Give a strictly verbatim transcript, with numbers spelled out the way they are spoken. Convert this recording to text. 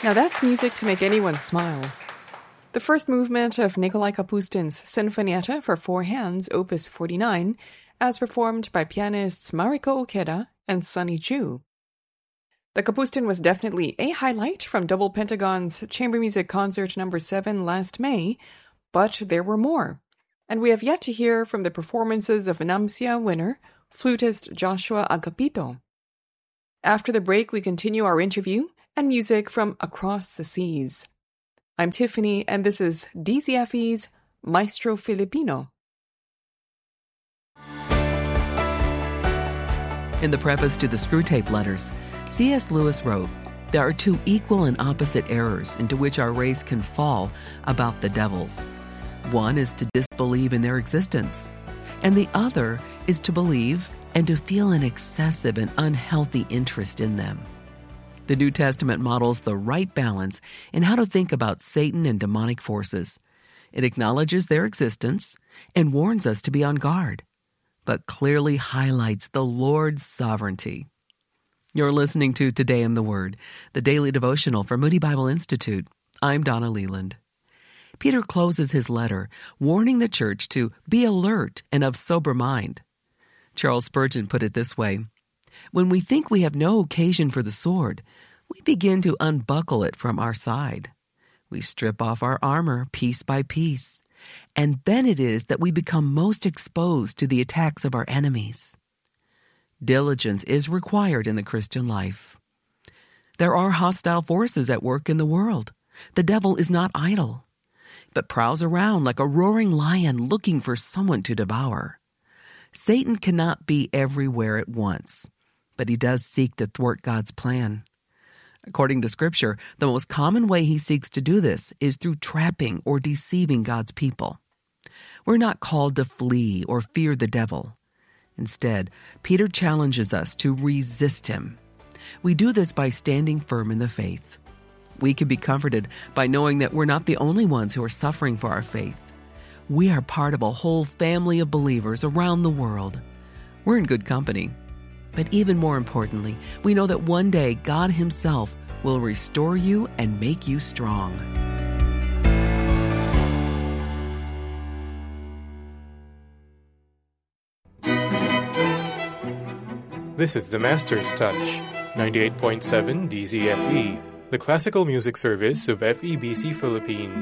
Now that's music to make anyone smile. The first movement of Nikolai Kapustin's Sinfonietta for Four Hands, Opus forty-nine, as performed by pianists Mariko Okeda and Sonny Chu. The Kapustin was definitely a highlight from Double Pentagon's Chamber Music Concert number seven last May, but there were more, and we have yet to hear from the performances of NAMSIA winner, flutist Joshua Agapito. After the break, we continue our interview and music from across the seas. I'm Tiffany, and this is D Z F E's Maestro Filipino. In the preface to the Screwtape Letters, C S Lewis wrote, "There are two equal and opposite errors into which our race can fall about the devils. One is to disbelieve in their existence, and the other is to believe and to feel an excessive and unhealthy interest in them." The New Testament models the right balance in how to think about Satan and demonic forces. It acknowledges their existence and warns us to be on guard, but clearly highlights the Lord's sovereignty. You're listening to Today in the Word, the daily devotional for Moody Bible Institute. I'm Donna Leland. Peter closes his letter warning the church to be alert and of sober mind. Charles Spurgeon put it this way, "When we think we have no occasion for the sword, we begin to unbuckle it from our side. We strip off our armor piece by piece, and then it is that we become most exposed to the attacks of our enemies." Diligence is required in the Christian life. There are hostile forces at work in the world. The devil is not idle, but prowls around like a roaring lion looking for someone to devour. Satan cannot be everywhere at once, but he does seek to thwart God's plan. According to Scripture, the most common way he seeks to do this is through trapping or deceiving God's people. We're not called to flee or fear the devil. Instead, Peter challenges us to resist him. We do this by standing firm in the faith. We can be comforted by knowing that we're not the only ones who are suffering for our faith. We are part of a whole family of believers around the world. We're in good company. But even more importantly, we know that one day God himself will restore you and make you strong. This is the Master's Touch, ninety-eight point seven D Z F E, the classical music service of F E B C Philippines.